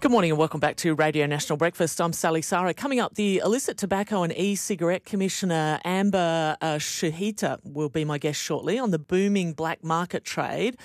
Good morning and welcome back to Radio National Breakfast. I'm Sally Sara. Coming up, the illicit tobacco and e-cigarette commissioner Amber Shuhita will be my guest shortly on the booming black market trade.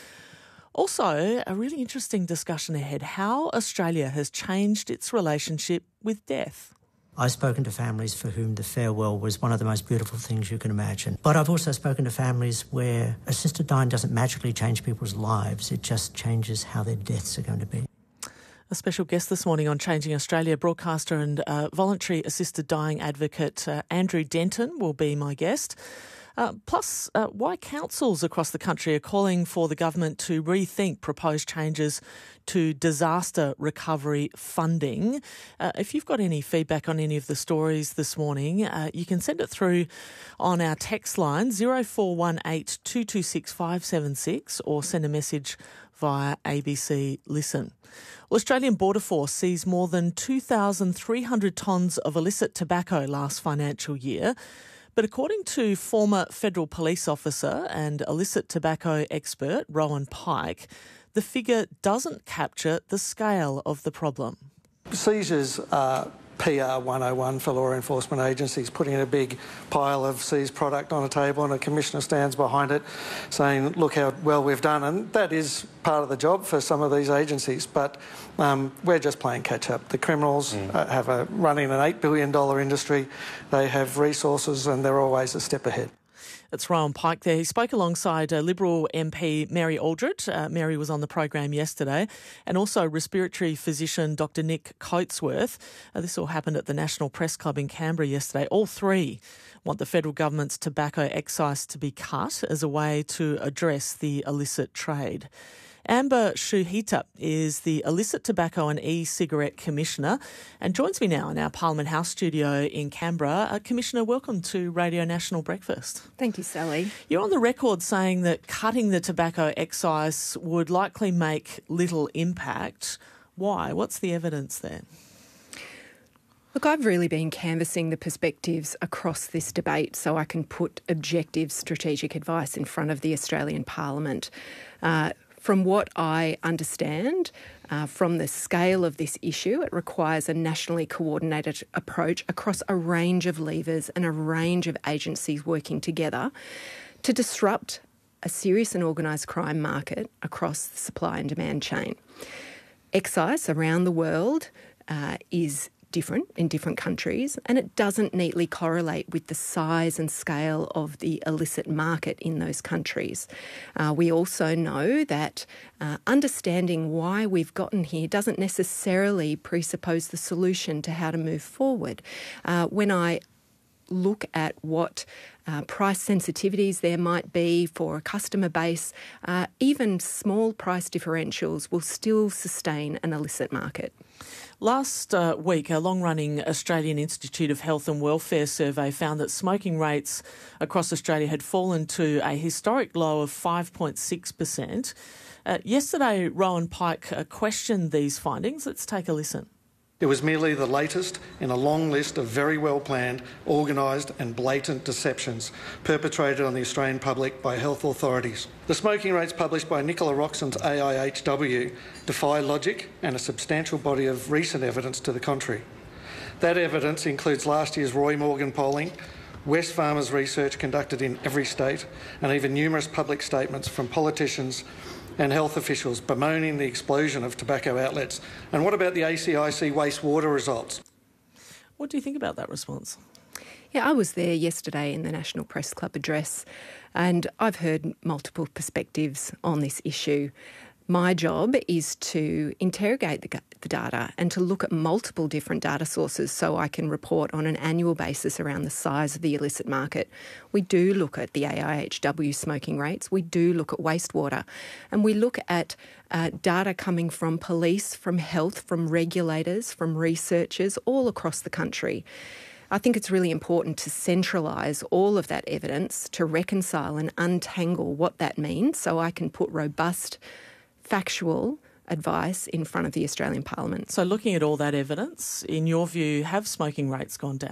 Also, a really interesting discussion ahead, how Australia has changed its relationship with death. I've spoken to families for whom the farewell was one of the most beautiful things you can imagine. But I've also spoken to families where assisted dying doesn't magically change people's lives, it just changes how their deaths are going to be. A special guest this morning on Changing Australia, broadcaster and voluntary assisted dying advocate Andrew Denton will be my guest. Plus, why councils across the country are calling for the government to rethink proposed changes to disaster recovery funding. If you've got any feedback on any of the stories this morning, you can send it through on our text line 0418 226 576 or send a message via ABC Listen. Well, Australian Border Force seized more than 2,300 tonnes of illicit tobacco last financial year. But according to former federal police officer and illicit tobacco expert Rowan Pike, the figure doesn't capture the scale of the problem. Seizures are PR 101 for law enforcement agencies, putting a big pile of seized product on a table and a commissioner stands behind it saying, look how well we've done. And that is part of the job for some of these agencies, but we're just playing catch-up. The criminals have running an $8 billion industry. They have resources and they're always a step ahead. It's Rowan Pike there. He spoke alongside Liberal MP Mary Aldridge. Mary was on the program yesterday, and also respiratory physician Dr Nick Coatsworth. This all happened at the National Press Club in Canberra yesterday. All three want the federal government's tobacco excise to be cut as a way to address the illicit trade. Amber Shuhita is the Illicit Tobacco and E-Cigarette Commissioner and joins me now in our Parliament House studio in Canberra. Commissioner, welcome to Radio National Breakfast. Thank you, Sally. You're on the record saying that cutting the tobacco excise would likely make little impact. Why? What's the evidence there? Look, I've really been canvassing the perspectives across this debate so I can put objective strategic advice in front of the Australian Parliament. From what I understand, from the scale of this issue, it requires a nationally coordinated approach across a range of levers and a range of agencies working together to disrupt a serious and organised crime market across the supply and demand chain. Excise around the world is different in different countries, and it doesn't neatly correlate with the size and scale of the illicit market in those countries. We also know that understanding why we've gotten here doesn't necessarily presuppose the solution to how to move forward. When I look at what price sensitivities there might be for a customer base, even small price differentials will still sustain an illicit market. Last week, a long-running Australian Institute of Health and Welfare survey found that smoking rates across Australia had fallen to a historic low of 5.6%. Yesterday, Rowan Pike questioned these findings. Let's take a listen. It was merely the latest in a long list of very well-planned, organised and blatant deceptions perpetrated on the Australian public by health authorities. The smoking rates published by Nicola Roxon's AIHW defy logic and a substantial body of recent evidence to the contrary. That evidence includes last year's Roy Morgan polling, Wesfarmers research conducted in every state, and even numerous public statements from politicians and health officials bemoaning the explosion of tobacco outlets. And what about the ACIC wastewater results? What do you think about that response? Yeah, I was there yesterday in the National Press Club address, and I've heard multiple perspectives on this issue. My job is to interrogate the data and to look at multiple different data sources so I can report on an annual basis around the size of the illicit market. We do look at the AIHW smoking rates, we do look at wastewater, and we look at data coming from police, from health, from regulators, from researchers all across the country. I think it's really important to centralise all of that evidence, to reconcile and untangle what that means so I can put robust factual advice in front of the Australian Parliament. So looking at all that evidence, in your view, have smoking rates gone down?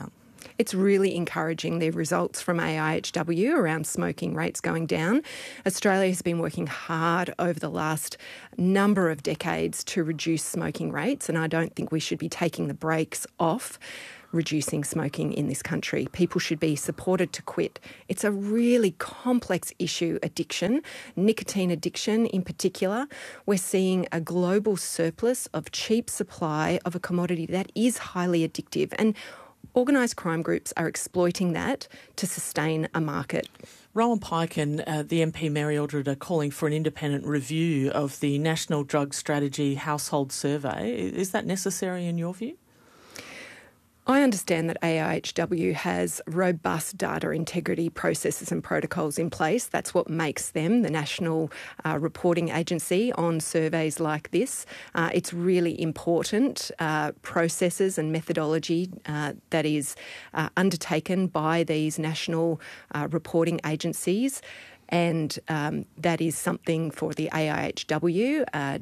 It's really encouraging, the results from AIHW around smoking rates going down. Australia has been working hard over the last number of decades to reduce smoking rates, and I don't think we should be taking the brakes off reducing smoking in this country. People should be supported to quit. It's a really complex issue, addiction, nicotine addiction in particular. We're seeing a global surplus of cheap supply of a commodity that is highly addictive, and organised crime groups are exploiting that to sustain a market. Rowan Pike and the MP Mary Aldred are calling for an independent review of the National Drug Strategy Household Survey. Is that necessary in your view? I understand that AIHW has robust data integrity processes and protocols in place. That's what makes them the national reporting agency on surveys like this. It's really important processes and methodology that is undertaken by these national reporting agencies. And that is something for the AIHW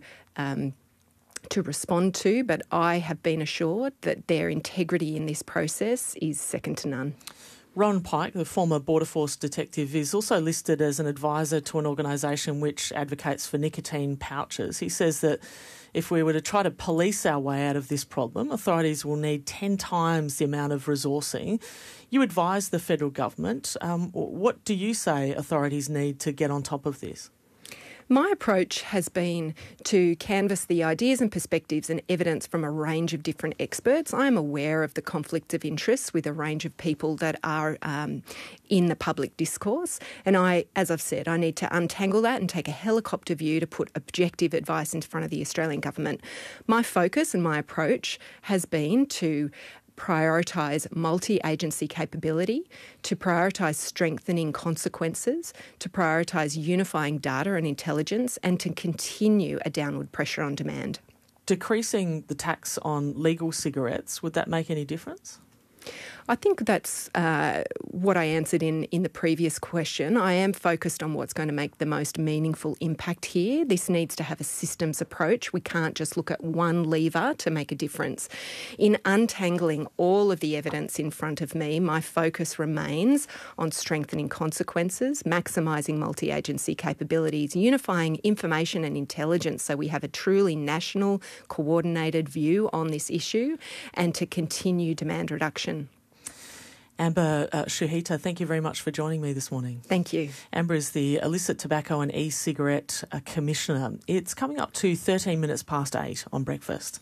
to respond to, but I have been assured that their integrity in this process is second to none. Rowan Pike, the former Border Force detective, is also listed as an advisor to an organisation which advocates for nicotine pouches. He says that if we were to try to police our way out of this problem, authorities will need 10 times the amount of resourcing. You advise the federal government. What do you say authorities need to get on top of this? My approach has been to canvass the ideas and perspectives and evidence from a range of different experts. I am aware of the conflict of interests with a range of people that are in the public discourse. And as I've said, I need to untangle that and take a helicopter view to put objective advice in front of the Australian government. My focus and my approach has been to prioritise multi-agency capability, to prioritise strengthening consequences, to prioritise unifying data and intelligence, and to continue a downward pressure on demand. Decreasing the tax on legal cigarettes, would that make any difference? I think that's what I answered in the previous question. I am focused on what's going to make the most meaningful impact here. This needs to have a systems approach. We can't just look at one lever to make a difference. In untangling all of the evidence in front of me, my focus remains on strengthening consequences, maximising multi-agency capabilities, unifying information and intelligence so we have a truly national, coordinated view on this issue, and to continue demand reduction. Amber Shuhita, thank you very much for joining me this morning. Thank you. Amber is the Illicit Tobacco and E-Cigarette Commissioner. It's coming up to 13 minutes past 8 on Breakfast.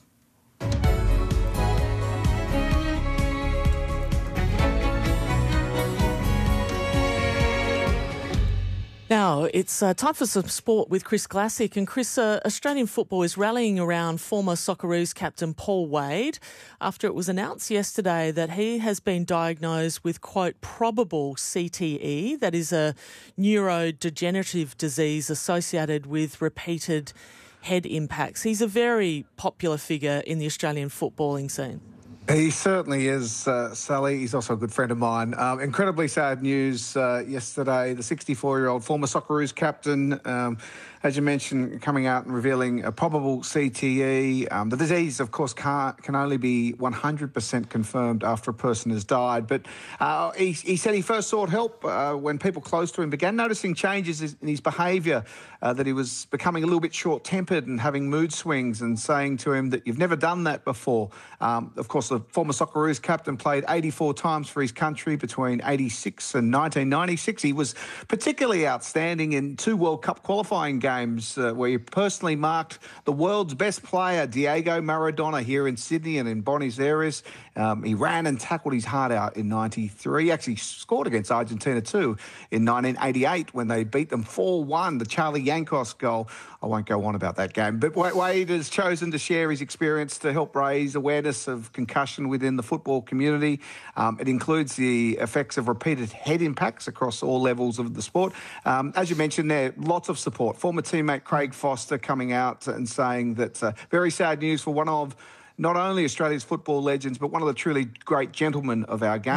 Now, it's time for some sport with Chris Glassick. And Chris, Australian football is rallying around former Socceroos captain Paul Wade after it was announced yesterday that he has been diagnosed with, quote, probable CTE, that is a neurodegenerative disease associated with repeated head impacts. He's a very popular figure in the Australian footballing scene. He certainly is, Sally. He's also a good friend of mine. Incredibly sad news yesterday. The 64-year-old former Socceroos captain, as you mentioned, coming out and revealing a probable CTE. The disease, of course, can only be 100% confirmed after a person has died. But he said he first sought help when people close to him began noticing changes in his behaviour, that he was becoming a little bit short-tempered and having mood swings, and saying to him that you've never done that before. Of course, the former Socceroos captain played 84 times for his country between 86 and 1996. He was particularly outstanding in 2 World Cup qualifying games where he personally marked the world's best player, Diego Maradona, here in Sydney and in Buenos Aires. He ran and tackled his heart out in 93. He actually scored against Argentina too in 1988 when they beat them 4-1, the Charlie Yankos goal. I won't go on about that game. But Wade has chosen to share his experience to help raise awareness of concussion within the football community. It includes the effects of repeated head impacts across all levels of the sport. As you mentioned there, lots of support. Former teammate Craig Foster coming out and saying that very sad news for one of not only Australia's football legends, but one of the truly great gentlemen of our game.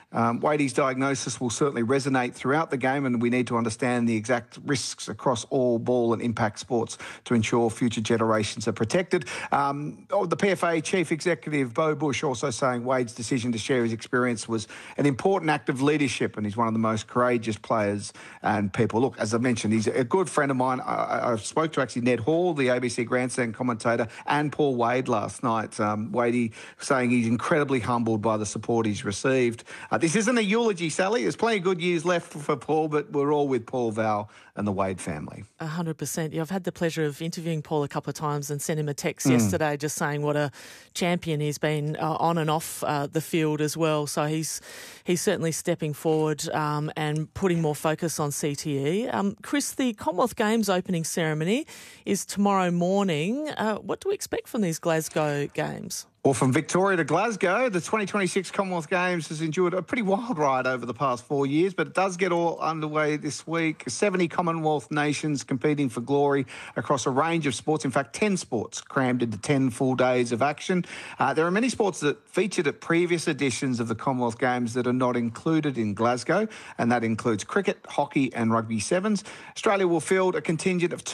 Wadey's diagnosis will certainly resonate throughout the game, and we need to understand the exact risks across all ball and impact sports to ensure future generations are protected. The PFA Chief Executive, Beau Bush, also saying Wade's decision to share his experience was an important act of leadership, and he's one of the most courageous players and people. Look, as I mentioned, he's a good friend of mine. I spoke to actually Ned Hall, the ABC Grandstand commentator, and Paul Wade last night. Wadey saying he's incredibly humbled by the support he's received. This isn't a eulogy, Sally. There's plenty of good years left for Paul, but we're all with Paul, Val and the Wade family. 100%. Yeah, I've had the pleasure of interviewing Paul a couple of times and sent him a text yesterday just saying what a champion he's been on and off the field as well. So he's certainly stepping forward and putting more focus on CTE. Chris, the Commonwealth Games opening ceremony is tomorrow morning. What do we expect from these Glasgow Games? Well, from Victoria to Glasgow, the 2026 Commonwealth Games has endured a pretty wild ride over the past 4 years, but it does get all underway this week. 70 Commonwealth nations competing for glory across a range of sports. In fact, 10 sports crammed into 10 full days of action. There are many sports that featured at previous editions of the Commonwealth Games that are not included in Glasgow, and that includes cricket, hockey and rugby sevens. Australia will field a contingent of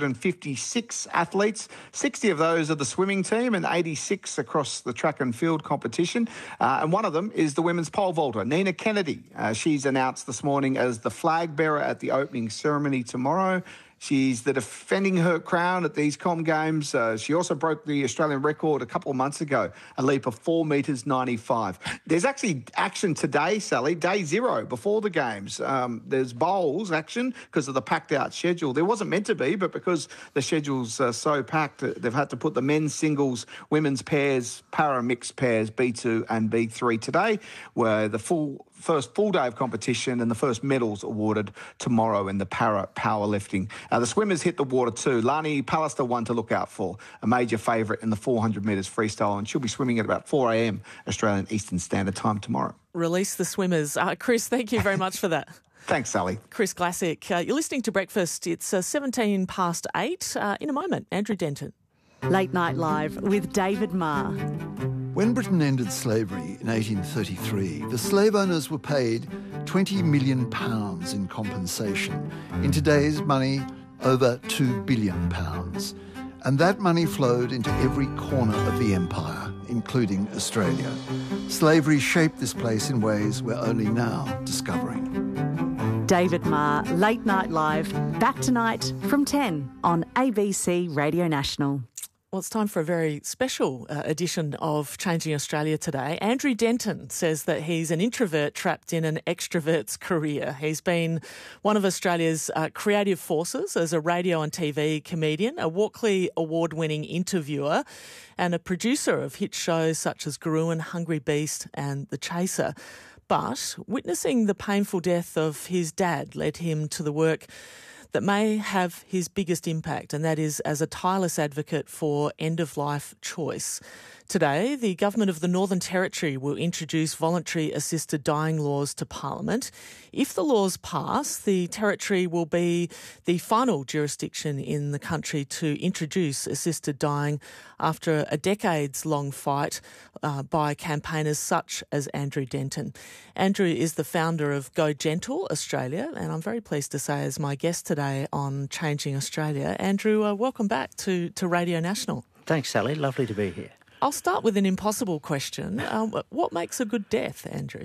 256 athletes. 60 of those are the swimming team and 86 across the track and field competition. And one of them is the women's pole vaulter, Nina Kennedy. She's announced this morning as the flag bearer at the opening ceremony tomorrow. She's defending her crown at these Com Games. She also broke the Australian record a couple of months ago, a leap of 4.95 metres. There's actually action today, Sally, day zero before the Games. There's bowls action because of the packed-out schedule. There wasn't meant to be, but because the schedule's so packed, they've had to put the men's singles, women's pairs, para-mixed pairs, B2 and B3 today, where the first full day of competition and the first medals awarded tomorrow in the para powerlifting. The swimmers hit the water too. Lani Pallister, one to look out for, a major favourite in the 400 metres freestyle, and she'll be swimming at about 4 a.m. Australian Eastern Standard Time tomorrow. Release the swimmers. Chris, thank you very much for that. Thanks, Sally. Chris Glassick. You're listening to Breakfast. It's 17 past 8. In a moment, Andrew Denton. Late Night Live with David Marr. When Britain ended slavery in 1833, the slave owners were paid £20 million in compensation. In today's money, over £2 billion. And that money flowed into every corner of the empire, including Australia. Slavery shaped this place in ways we're only now discovering. David Marr, Late Night Live, back tonight from 10 on ABC Radio National. Well, it's time for a very special edition of Changing Australia today. Andrew Denton says that he's an introvert trapped in an extrovert's career. He's been one of Australia's creative forces as a radio and TV comedian, a Walkley Award-winning interviewer and a producer of hit shows such as Garoohan, Hungry Beast and The Chaser. But witnessing the painful death of his dad led him to the work that may have his biggest impact, and that is as a tireless advocate for end-of-life choice. Today, the Government of the Northern Territory will introduce voluntary assisted dying laws to Parliament. If the laws pass, the Territory will be the final jurisdiction in the country to introduce assisted dying after a decades-long fight by campaigners such as Andrew Denton. Andrew is the founder of Go Gentle Australia, and I'm very pleased to say is my guest today on Changing Australia. Andrew, welcome back to Radio National. Thanks, Sally. Lovely to be here. I'll start with an impossible question. What makes a good death, Andrew?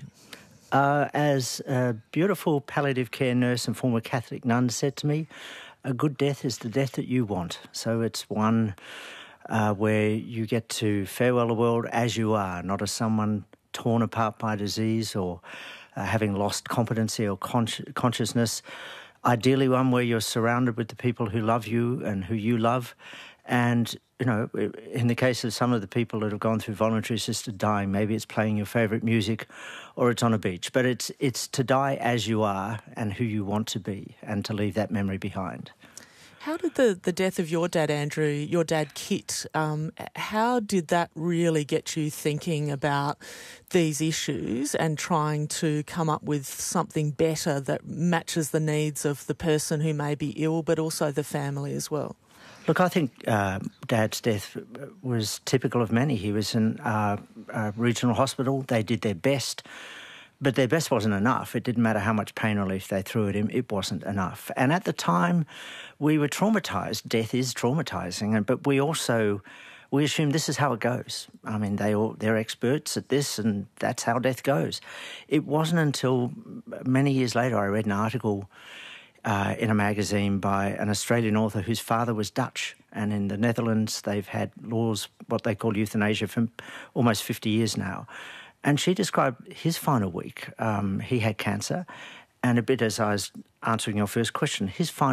As a beautiful palliative care nurse and former Catholic nun said to me, a good death is the death that you want. So it's one where you get to farewell the world as you are, not as someone torn apart by disease or having lost competency or consciousness. Ideally one where you're surrounded with the people who love you and who you love. And, you know, in the case of some of the people that have gone through voluntary assisted dying, maybe it's playing your favourite music or it's on a beach. But it's to die as you are and who you want to be and to leave that memory behind. How did the death of your dad, Andrew, your dad Kit, how did that really get you thinking about these issues and trying to come up with something better that matches the needs of the person who may be ill but also the family as well? Look, I think Dad's death was typical of many. He was in a regional hospital. They did their best, But their best wasn't enough. It didn't matter how much pain relief they threw at him, it wasn't enough. And at the time, we were traumatised. Death is traumatising, but we assume this is how it goes. I mean, they're experts at this, and that's how death goes. It wasn't until many years later I read an article in a magazine by an Australian author whose father was Dutch. And in the Netherlands, they've had laws, what they call euthanasia, for almost 50 years now. And she described his final week. He had cancer. And a bit as I was answering your first question, his final